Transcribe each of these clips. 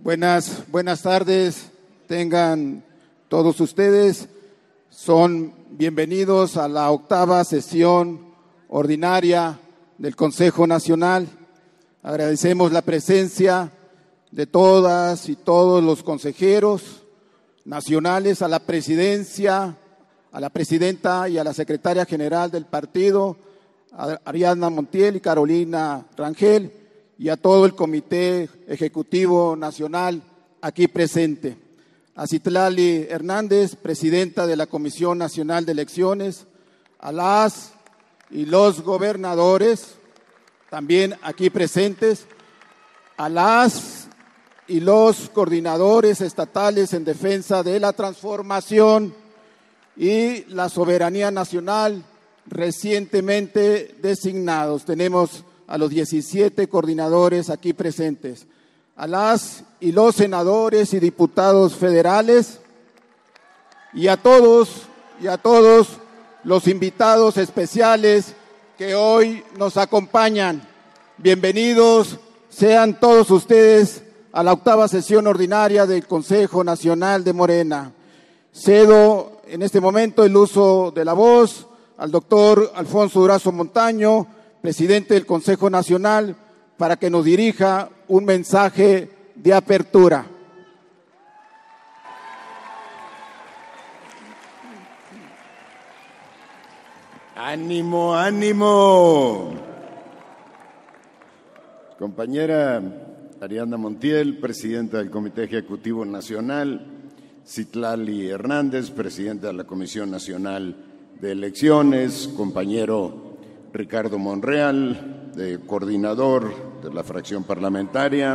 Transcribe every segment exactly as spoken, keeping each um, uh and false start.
Buenas, buenas tardes, tengan todos ustedes. Son bienvenidos a la octava sesión ordinaria del Consejo Nacional. Agradecemos la presencia de todas y todos los consejeros nacionales, a la presidencia, a la presidenta y a la secretaria general del partido, a Ariadna Montiel y Carolina Rangel, y a todo el Comité Ejecutivo Nacional aquí presente. A Citlali Hernández, presidenta de la Comisión Nacional de Elecciones, a las y los gobernadores, también aquí presentes, a las y los coordinadores estatales en defensa de la transformación y la soberanía nacional recientemente designados. Tenemos a los diecisiete coordinadores aquí presentes, a las y los senadores y diputados federales y a todos y a todos los invitados especiales que hoy nos acompañan. Bienvenidos sean todos ustedes a la octava sesión ordinaria del Consejo Nacional de Morena. Cedo en este momento el uso de la voz al doctor Alfonso Durazo Montaño, presidente del Consejo Nacional, para que nos dirija un mensaje de apertura. ¡Ánimo, ánimo! Compañera Ariadna Montiel, presidenta del Comité Ejecutivo Nacional, Citlali Hernández, presidenta de la Comisión Nacional de Elecciones, compañero Ricardo Monreal, de coordinador de la fracción parlamentaria,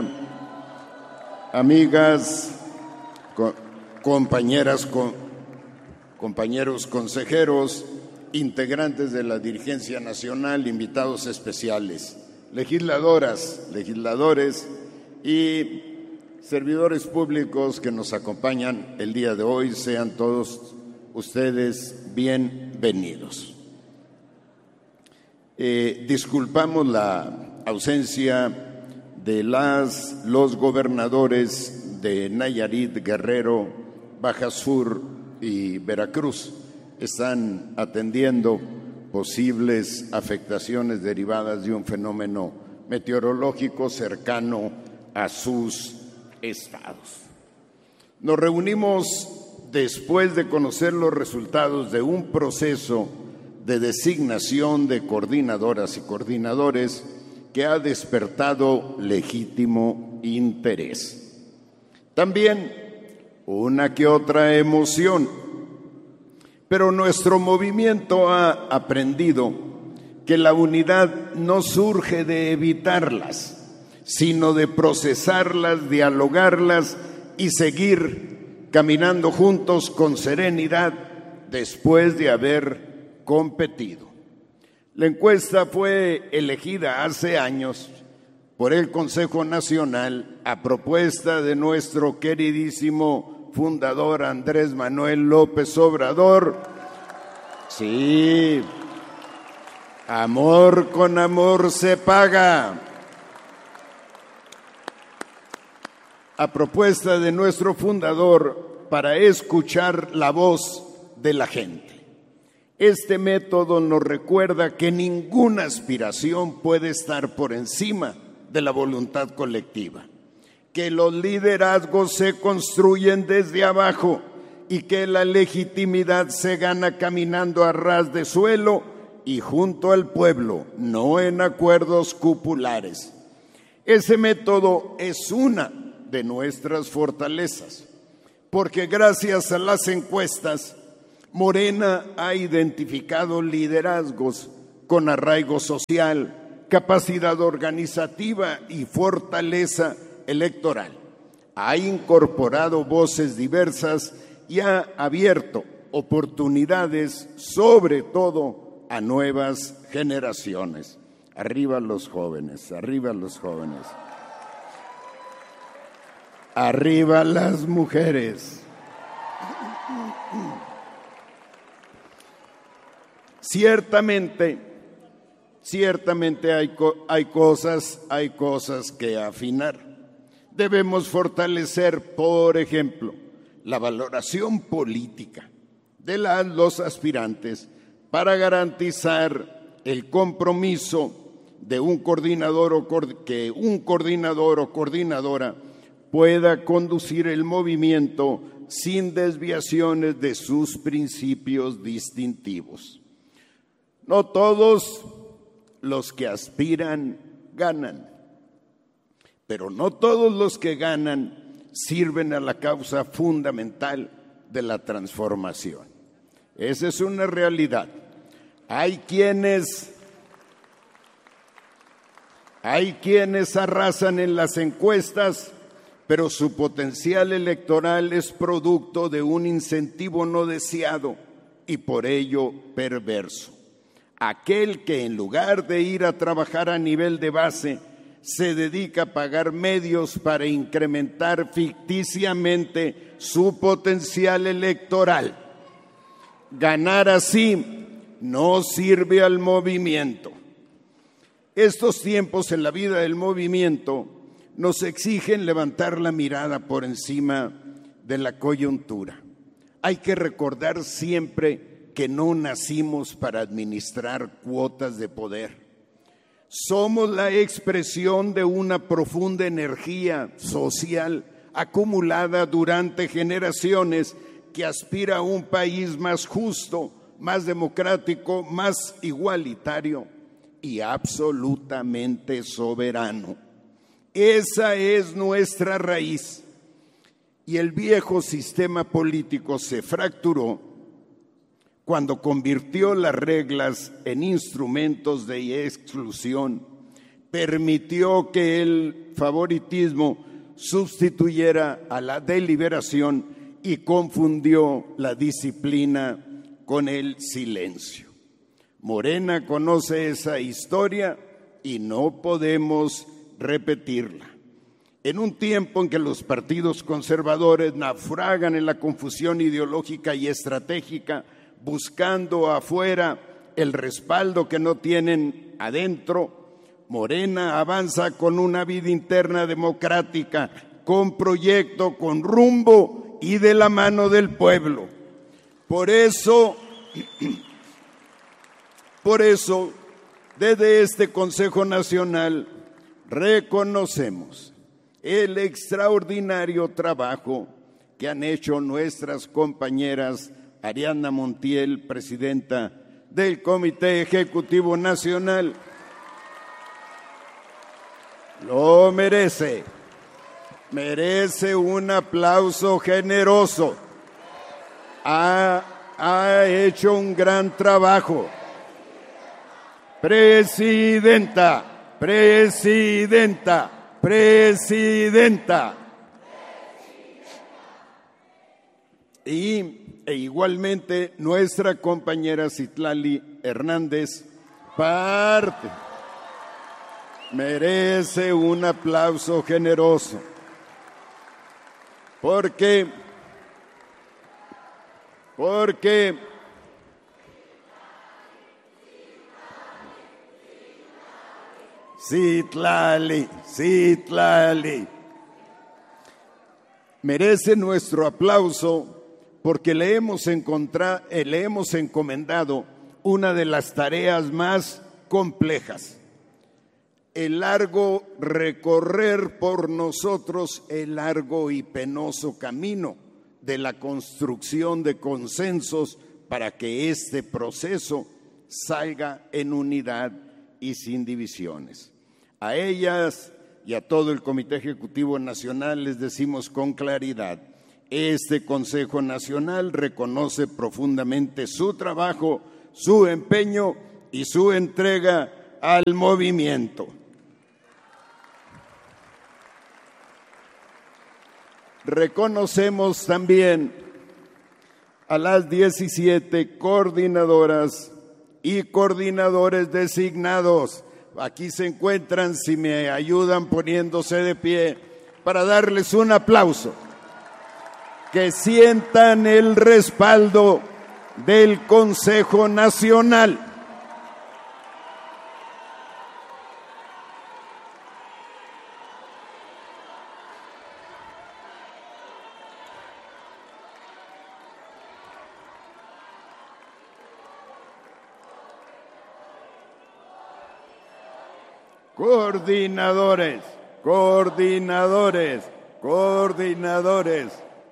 amigas, co compañeras, co compañeros consejeros, integrantes de la dirigencia nacional, invitados especiales, legisladoras, legisladores y servidores públicos que nos acompañan el día de hoy, sean todos ustedes bienvenidos. Eh, disculpamos la ausencia de las, los gobernadores de Nayarit, Guerrero, Baja Sur y Veracruz. Están atendiendo posibles afectaciones derivadas de un fenómeno meteorológico cercano a sus estados. Nos reunimos después de conocer los resultados de un proceso de designación de coordinadoras y coordinadores que ha despertado legítimo interés. También una que otra emoción, pero nuestro movimiento ha aprendido que la unidad no surge de evitarlas, sino de procesarlas, dialogarlas y seguir caminando juntos con serenidad después de haber competido. La encuesta fue elegida hace años por el Consejo Nacional a propuesta de nuestro queridísimo fundador Andrés Manuel López Obrador. Sí, amor con amor se paga. A propuesta de nuestro fundador para escuchar la voz de la gente. Este método nos recuerda que ninguna aspiración puede estar por encima de la voluntad colectiva, que los liderazgos se construyen desde abajo y que la legitimidad se gana caminando a ras de suelo y junto al pueblo, no en acuerdos cupulares. Ese método es una de nuestras fortalezas, porque gracias a las encuestas, Morena ha identificado liderazgos con arraigo social, capacidad organizativa y fortaleza electoral. Ha incorporado voces diversas y ha abierto oportunidades, sobre todo a nuevas generaciones. Arriba los jóvenes, arriba los jóvenes. Arriba las mujeres. Ciertamente, ciertamente hay, hay cosas, hay cosas que afinar. Debemos fortalecer, por ejemplo, la valoración política de las, los aspirantes para garantizar el compromiso de un coordinador o que un coordinador o coordinadora pueda conducir el movimiento sin desviaciones de sus principios distintivos. No todos los que aspiran ganan, pero no todos los que ganan sirven a la causa fundamental de la transformación. Esa es una realidad. Hay quienes, hay quienes arrasan en las encuestas, pero su potencial electoral es producto de un incentivo no deseado y por ello perverso. Aquel que en lugar de ir a trabajar a nivel de base, se dedica a pagar medios para incrementar ficticiamente su potencial electoral. Ganar así no sirve al movimiento. Estos tiempos en la vida del movimiento nos exigen levantar la mirada por encima de la coyuntura. Hay que recordar siempre que no nacimos para administrar cuotas de poder. Somos la expresión de una profunda energía social acumulada durante generaciones que aspira a un país más justo, más democrático, más igualitario y absolutamente soberano. Esa es nuestra raíz. Y el viejo sistema político se fracturó cuando convirtió las reglas en instrumentos de exclusión, permitió que el favoritismo sustituyera a la deliberación y confundió la disciplina con el silencio. Morena conoce esa historia y no podemos repetirla. En un tiempo en que los partidos conservadores naufragan en la confusión ideológica y estratégica, buscando afuera el respaldo que no tienen adentro, Morena avanza con una vida interna democrática, con proyecto, con rumbo y de la mano del pueblo. Por eso, por eso, desde este Consejo Nacional reconocemos el extraordinario trabajo que han hecho nuestras compañeras Ariadna Montiel, presidenta del Comité Ejecutivo Nacional. Lo merece, merece un aplauso generoso. Ha, ha hecho un gran trabajo. Presidenta, presidenta, presidenta. Y e igualmente nuestra compañera Citlali Hernández, parte, merece un aplauso generoso, porque, porque Citlali, Citlali, merece nuestro aplauso porque le hemos, encontrado, eh, le hemos encomendado una de las tareas más complejas, el largo recorrer por nosotros el largo y penoso camino de la construcción de consensos para que este proceso salga en unidad y sin divisiones. A ellas y a todo el Comité Ejecutivo Nacional les decimos con claridad: este Consejo Nacional reconoce profundamente su trabajo, su empeño y su entrega al movimiento. Reconocemos también a las diecisiete coordinadoras y coordinadores designados. Aquí se encuentran, si me ayudan poniéndose de pie, para darles un aplauso. Que sientan el respaldo del Consejo Nacional. coordinadores, coordinadores, coordinadores.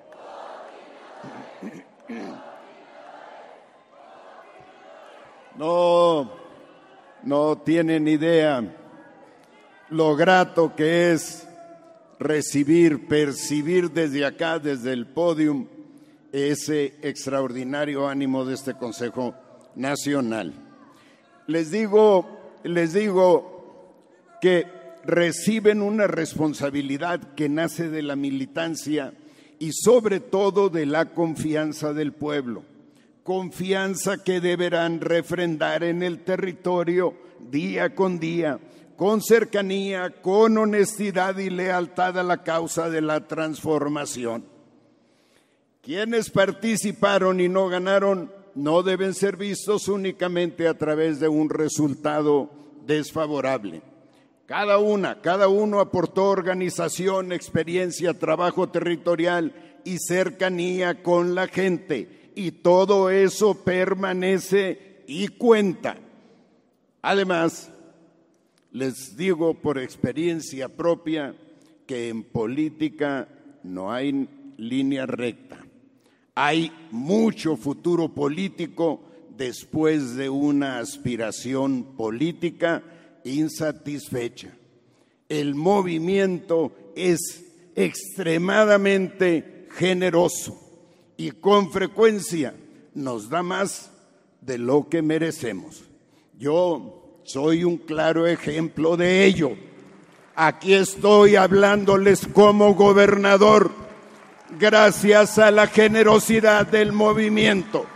No, no tienen idea lo grato que es recibir, percibir desde acá, desde el podium, ese extraordinario ánimo de este Consejo Nacional. Les digo, les digo que reciben una responsabilidad que nace de la militancia y sobre todo de la confianza del pueblo. Confianza que deberán refrendar en el territorio día con día, con cercanía, con honestidad y lealtad a la causa de la transformación. Quienes participaron y no ganaron no deben ser vistos únicamente a través de un resultado desfavorable. Cada una, cada uno aportó organización, experiencia, trabajo territorial y cercanía con la gente. Y todo eso permanece y cuenta. Además, les digo por experiencia propia que en política no hay línea recta. Hay mucho futuro político después de una aspiración política insatisfecha. El movimiento es extremadamente generoso y con frecuencia nos da más de lo que merecemos. Yo soy un claro ejemplo de ello. Aquí estoy hablándoles como gobernador, gracias a la generosidad del movimiento.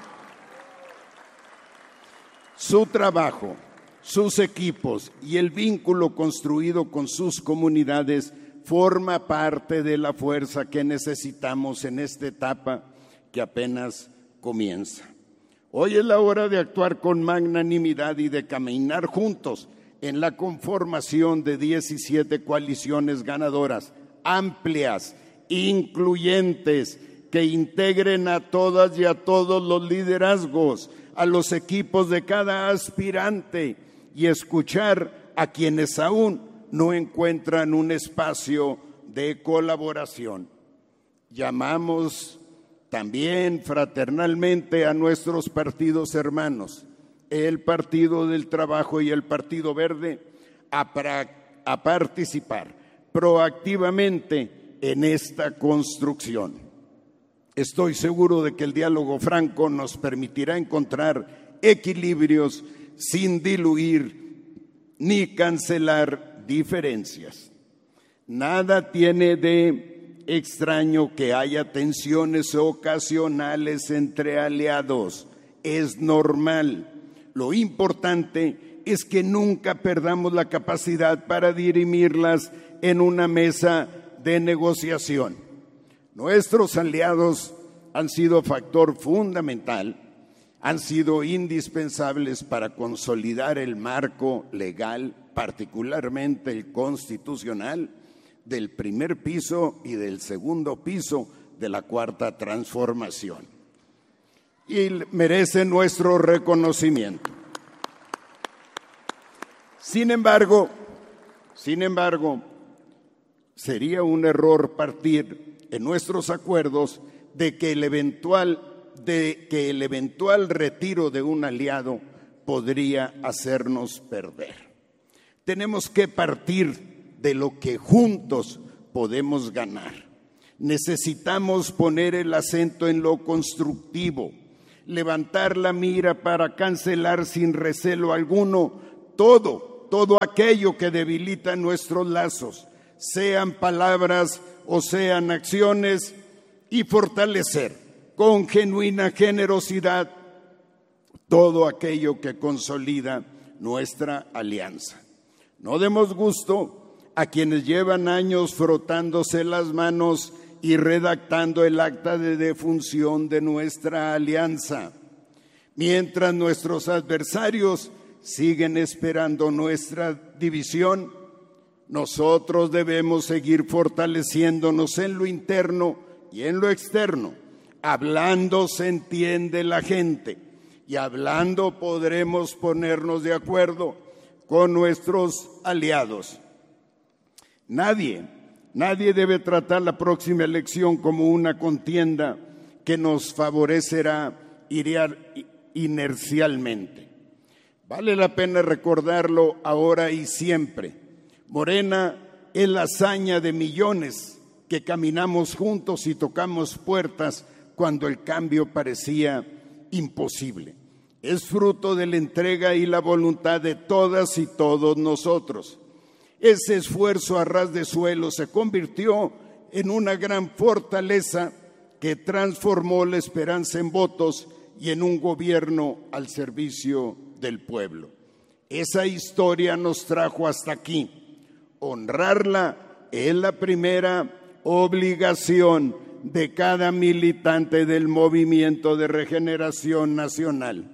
Su trabajo, sus equipos y el vínculo construido con sus comunidades forma parte de la fuerza que necesitamos en esta etapa que apenas comienza. Hoy es la hora de actuar con magnanimidad y de caminar juntos en la conformación de diecisiete coaliciones ganadoras, amplias, incluyentes, que integren a todas y a todos los liderazgos, a los equipos de cada aspirante y escuchar a quienes aún no encuentran un espacio de colaboración. Llamamos también fraternalmente a nuestros partidos hermanos, el Partido del Trabajo y el Partido Verde, a, pra, a participar proactivamente en esta construcción. Estoy seguro de que el diálogo franco nos permitirá encontrar equilibrios sin diluir ni cancelar diferencias. Nada tiene de extraño que haya tensiones ocasionales entre aliados. Es normal. Lo importante es que nunca perdamos la capacidad para dirimirlas en una mesa de negociación. Nuestros aliados han sido factor fundamental, han sido indispensables para consolidar el marco legal, particularmente el constitucional, del primer piso y del segundo piso de la Cuarta Transformación. Y merece nuestro reconocimiento. Sin embargo, sin embargo, sería un error partir en nuestros acuerdos de que el eventual, de que el eventual retiro de un aliado podría hacernos perder. Tenemos que partir de lo que juntos podemos ganar. Necesitamos poner el acento en lo constructivo, levantar la mira para cancelar sin recelo alguno todo, todo aquello que debilita nuestros lazos, sean palabras o sean acciones, y fortalecer con genuina generosidad todo aquello que consolida nuestra alianza. No demos gusto a quienes llevan años frotándose las manos y redactando el acta de defunción de nuestra alianza, mientras nuestros adversarios siguen esperando nuestra división. Nosotros debemos seguir fortaleciéndonos en lo interno y en lo externo. Hablando se entiende la gente y hablando podremos ponernos de acuerdo. con nuestros aliados. Nadie, nadie debe tratar la próxima elección como una contienda que nos favorecerá inercialmente. Vale la pena recordarlo ahora y siempre. Morena es la hazaña de millones que caminamos juntos y tocamos puertas cuando el cambio parecía imposible. Es fruto de la entrega y la voluntad de todas y todos nosotros. Ese esfuerzo a ras de suelo se convirtió en una gran fortaleza que transformó la esperanza en votos y en un gobierno al servicio del pueblo. Esa historia nos trajo hasta aquí. Honrarla es la primera obligación de cada militante del Movimiento de Regeneración Nacional.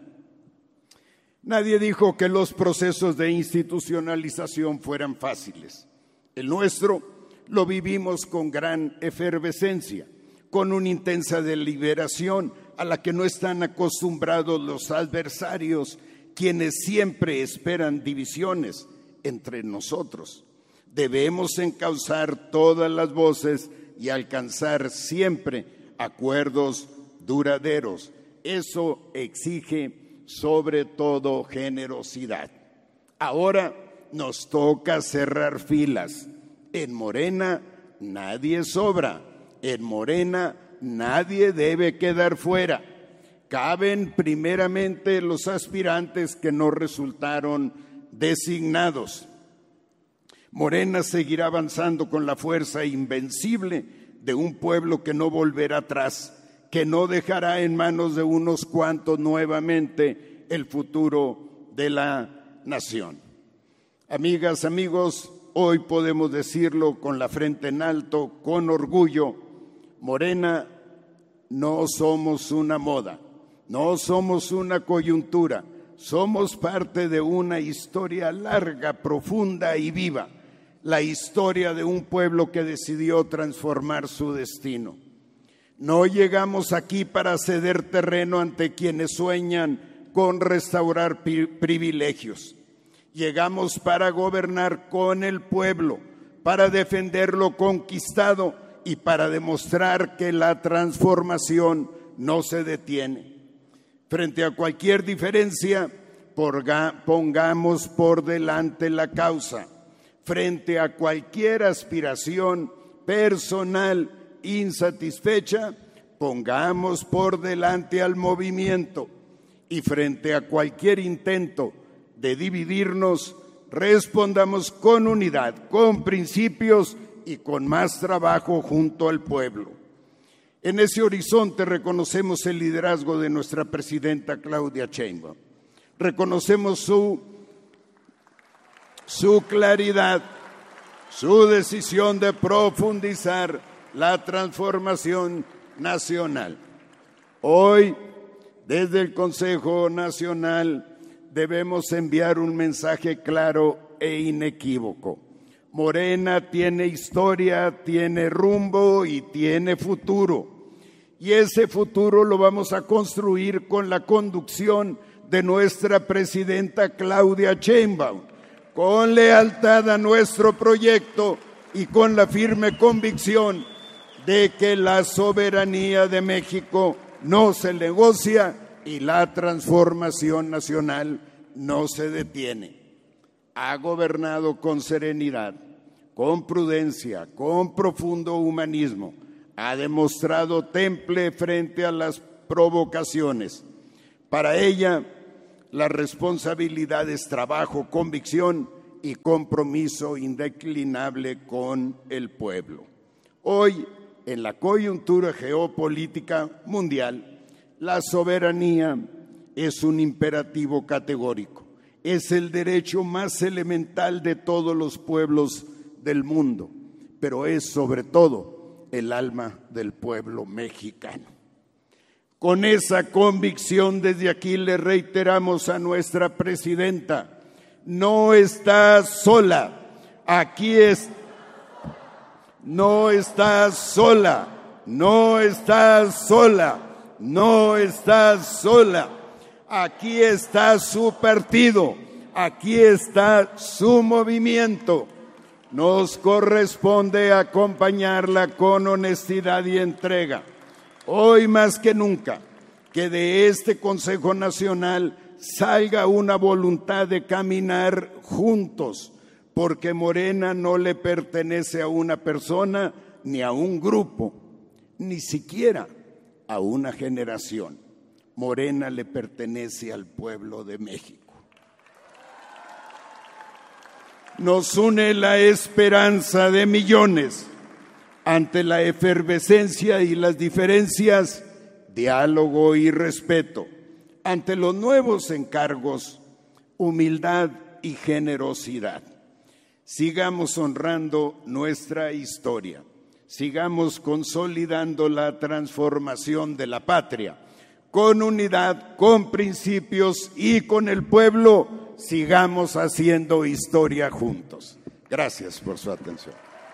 Nadie dijo que los procesos de institucionalización fueran fáciles. El nuestro lo vivimos con gran efervescencia, con una intensa deliberación a la que no están acostumbrados los adversarios, quienes siempre esperan divisiones entre nosotros. Debemos encauzar todas las voces y alcanzar siempre acuerdos duraderos. Eso exige sobre todo generosidad. Ahora nos toca cerrar filas. En Morena nadie sobra. En Morena nadie debe quedar fuera. Caben primeramente los aspirantes que no resultaron designados. Morena seguirá avanzando con la fuerza invencible de un pueblo que no volverá atrás, que no dejará en manos de unos cuantos nuevamente el futuro de la nación. Amigas, amigos, hoy podemos decirlo con la frente en alto, con orgullo: Morena no somos una moda, no somos una coyuntura, somos parte de una historia larga, profunda y viva, la historia de un pueblo que decidió transformar su destino. No llegamos aquí para ceder terreno ante quienes sueñan con restaurar privilegios. Llegamos para gobernar con el pueblo, para defender lo conquistado y para demostrar que la transformación no se detiene. Frente a cualquier diferencia, pongamos por delante la causa. Frente a cualquier aspiración personal insatisfecha, pongamos por delante al movimiento. Y frente a cualquier intento de dividirnos, respondamos con unidad, con principios y con más trabajo junto al pueblo. En ese horizonte reconocemos el liderazgo de nuestra presidenta Claudia Sheinbaum. Reconocemos su, su claridad, su decisión de profundizar la transformación nacional. Hoy, desde el Consejo Nacional, debemos enviar un mensaje claro e inequívoco. Morena tiene historia, tiene rumbo y tiene futuro. Y ese futuro lo vamos a construir con la conducción de nuestra presidenta Claudia Sheinbaum, con lealtad a nuestro proyecto y con la firme convicción de que la soberanía de México no se negocia y la transformación nacional no se detiene. Ha gobernado con serenidad, con prudencia, con profundo humanismo. Ha demostrado temple frente a las provocaciones. Para ella, la responsabilidad es trabajo, convicción y compromiso indeclinable con el pueblo. Hoy, en la coyuntura geopolítica mundial, la soberanía es un imperativo categórico. Es el derecho más elemental de todos los pueblos del mundo, pero es sobre todo el alma del pueblo mexicano. Con esa convicción desde aquí le reiteramos a nuestra presidenta: no está sola, aquí es, no está sola, no está sola, no está sola. Aquí está su partido, aquí está su movimiento. Nos corresponde acompañarla con honestidad y entrega. Hoy más que nunca, que de este Consejo Nacional salga una voluntad de caminar juntos, porque Morena no le pertenece a una persona ni a un grupo, ni siquiera a una generación. Morena le pertenece al pueblo de México. Nos une la esperanza de millones. Ante la efervescencia y las diferencias, diálogo y respeto. Ante los nuevos encargos, humildad y generosidad. Sigamos honrando nuestra historia. Sigamos consolidando la transformación de la patria. Con unidad, con principios y con el pueblo, sigamos haciendo historia juntos. Gracias por su atención.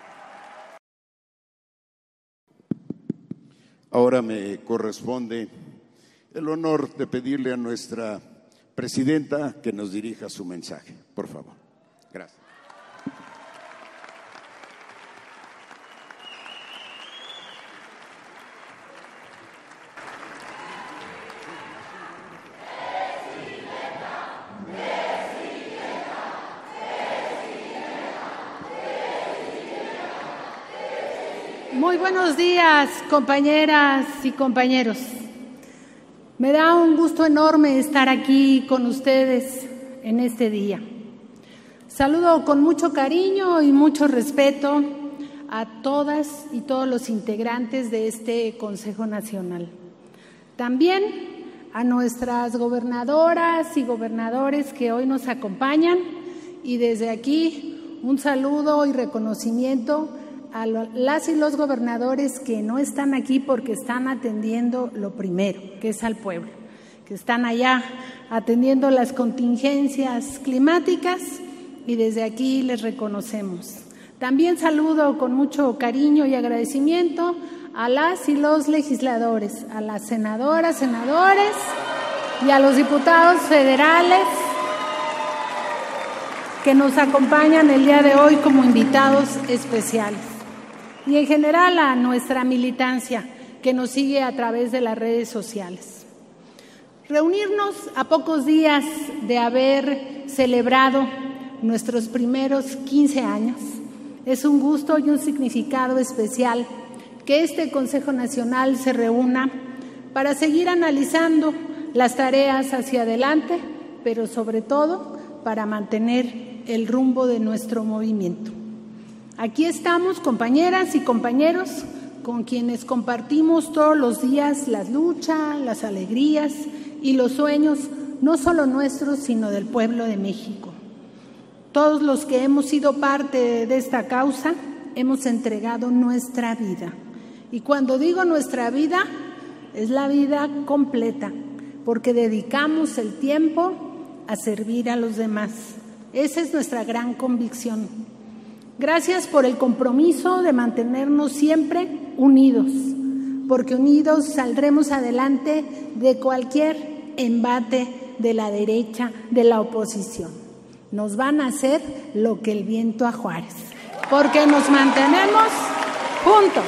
Ahora me corresponde el honor de pedirle a nuestra presidenta que nos dirija su mensaje, por favor. Gracias. Muy buenos días, compañeras y compañeros. Me da un gusto enorme estar aquí con ustedes en este día. Saludo con mucho cariño y mucho respeto a todas y todos los integrantes de este Consejo Nacional. También a nuestras gobernadoras y gobernadores que hoy nos acompañan, y desde aquí un saludo y reconocimiento a las y los gobernadores que no están aquí porque están atendiendo lo primero, que es al pueblo, que están allá atendiendo las contingencias climáticas, y desde aquí les reconocemos. También saludo con mucho cariño y agradecimiento a las y los legisladores, a las senadoras, senadores y a los diputados federales que nos acompañan el día de hoy como invitados especiales. Y en general a nuestra militancia que nos sigue a través de las redes sociales. Reunirnos a pocos días de haber celebrado nuestros primeros quince años es un gusto y un significado especial que este Consejo Nacional se reúna para seguir analizando las tareas hacia adelante, pero sobre todo para mantener el rumbo de nuestro movimiento. Aquí estamos, compañeras y compañeros, con quienes compartimos todos los días las luchas, las alegrías y los sueños, no solo nuestros, sino del pueblo de México. Todos los que hemos sido parte de esta causa hemos entregado nuestra vida. Y cuando digo nuestra vida, es la vida completa, porque dedicamos el tiempo a servir a los demás. Esa es nuestra gran convicción. Gracias por el compromiso de mantenernos siempre unidos, porque unidos saldremos adelante de cualquier embate de la derecha, de la oposición. Nos van a hacer lo que el viento a Juárez, porque nos mantenemos juntos.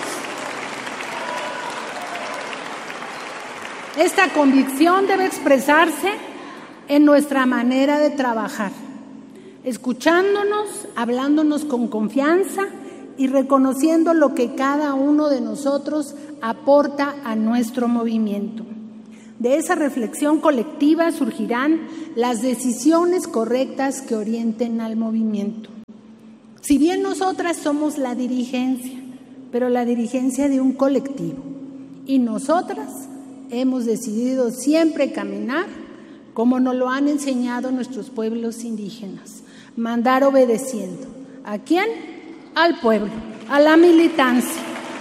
Esta convicción debe expresarse en nuestra manera de trabajar, escuchándonos, hablándonos con confianza y reconociendo lo que cada uno de nosotros aporta a nuestro movimiento. De esa reflexión colectiva surgirán las decisiones correctas que orienten al movimiento. Si bien nosotras somos la dirigencia, pero la dirigencia de un colectivo, y nosotras hemos decidido siempre caminar como nos lo han enseñado nuestros pueblos indígenas. Mandar obedeciendo. ¿A quién? Al pueblo, a la militancia.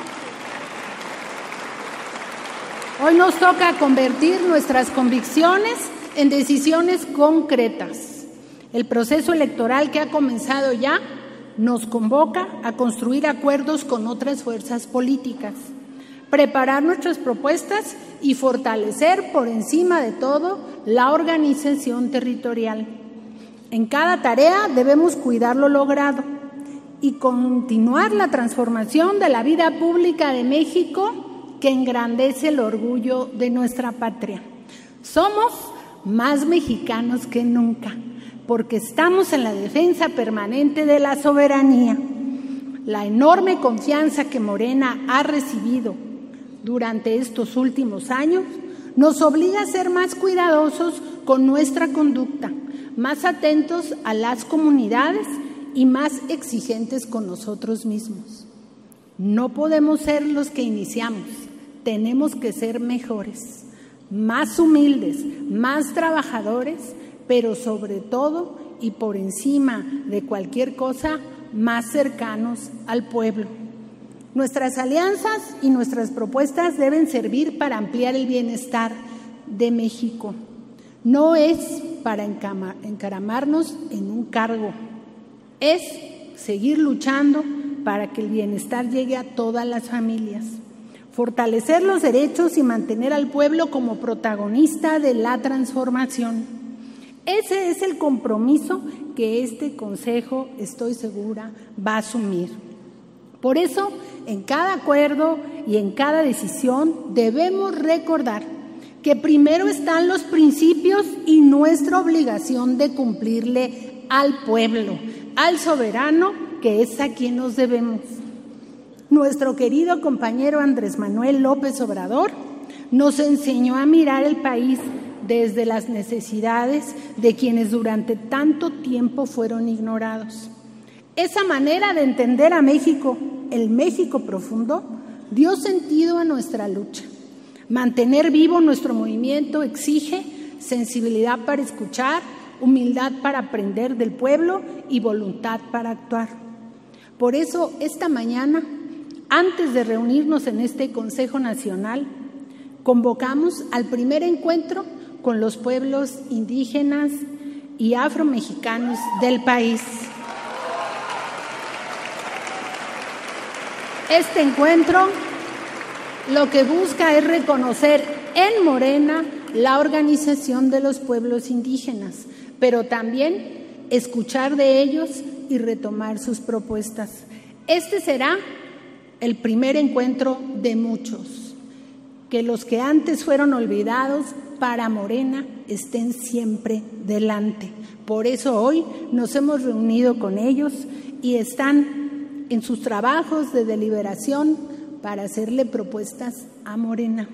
Hoy nos toca convertir nuestras convicciones en decisiones concretas. El proceso electoral que ha comenzado ya nos convoca a construir acuerdos con otras fuerzas políticas, preparar nuestras propuestas y fortalecer por encima de todo la organización territorial. En cada tarea debemos cuidar lo logrado y continuar la transformación de la vida pública de México que engrandece el orgullo de nuestra patria. Somos más mexicanos que nunca, porque estamos en la defensa permanente de la soberanía. La enorme confianza que Morena ha recibido durante estos últimos años nos obliga a ser más cuidadosos con nuestra conducta, más atentos a las comunidades y más exigentes con nosotros mismos. No podemos ser los que iniciamos, tenemos que ser mejores, más humildes, más trabajadores, pero sobre todo y por encima de cualquier cosa, más cercanos al pueblo. Nuestras alianzas y nuestras propuestas deben servir para ampliar el bienestar de México. No es para encaramarnos en un cargo, es seguir luchando para que el bienestar llegue a todas las familias, fortalecer los derechos y mantener al pueblo como protagonista de la transformación. Ese es el compromiso que este Consejo, estoy segura, va a asumir. Por eso, en cada acuerdo y en cada decisión debemos recordar que primero están los principios y nuestra obligación de cumplirle al pueblo, al soberano, que es a quien nos debemos. Nuestro querido compañero Andrés Manuel López Obrador nos enseñó a mirar el país desde las necesidades de quienes durante tanto tiempo fueron ignorados. Esa manera de entender a México, el México profundo, dio sentido a nuestra lucha. Mantener vivo nuestro movimiento exige sensibilidad para escuchar, humildad para aprender del pueblo y voluntad para actuar. Por eso, esta mañana, antes de reunirnos en este Consejo Nacional, convocamos al primer encuentro con los pueblos indígenas y afromexicanos del país. Este encuentro lo que busca es reconocer en Morena la organización de los pueblos indígenas, pero también escuchar de ellos y retomar sus propuestas. Este será el primer encuentro de muchos, que los que antes fueron olvidados para Morena estén siempre delante. Por eso hoy nos hemos reunido con ellos y están en sus trabajos de deliberación para hacerle propuestas a Morena.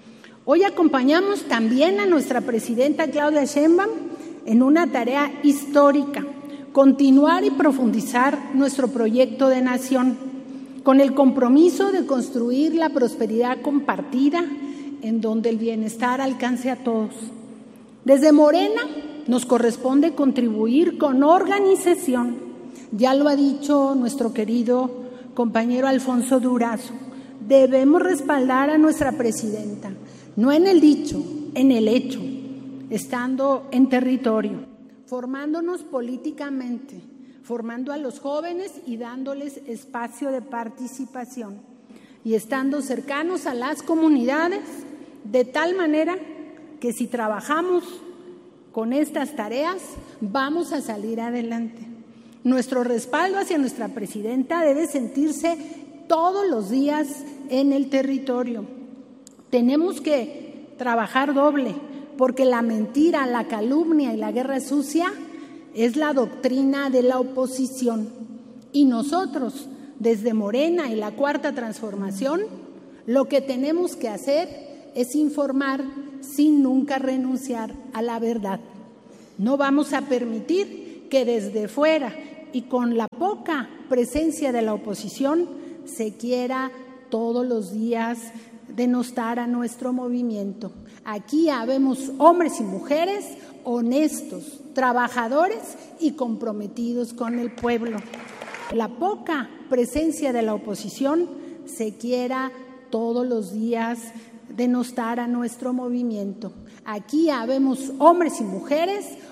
Hoy acompañamos también a nuestra presidenta Claudia Sheinbaum en una tarea histórica, continuar y profundizar nuestro proyecto de nación, con el compromiso de construir la prosperidad compartida en donde el bienestar alcance a todos. Desde Morena nos corresponde contribuir con organización, ya lo ha dicho nuestro querido compañero Alfonso Durazo, debemos respaldar a nuestra presidenta, no en el dicho, en el hecho, estando en territorio, formándonos políticamente, formando a los jóvenes y dándoles espacio de participación y estando cercanos a las comunidades, de tal manera que si trabajamos con estas tareas vamos a salir adelante. Nuestro respaldo hacia nuestra presidenta debe sentirse todos los días en el territorio. Tenemos que trabajar doble, porque la mentira, la calumnia y la guerra sucia es la doctrina de la oposición. Y nosotros, desde Morena y la Cuarta Transformación, lo que tenemos que hacer es informar sin nunca renunciar a la verdad. No vamos a permitir que desde fuera y con la poca presencia de la oposición se quiera todos los días denostar a nuestro movimiento. Aquí habemos hombres y mujeres honestos, trabajadores y comprometidos con el pueblo. La poca presencia de la oposición se quiera todos los días denostar a nuestro movimiento. Aquí habemos hombres y mujeres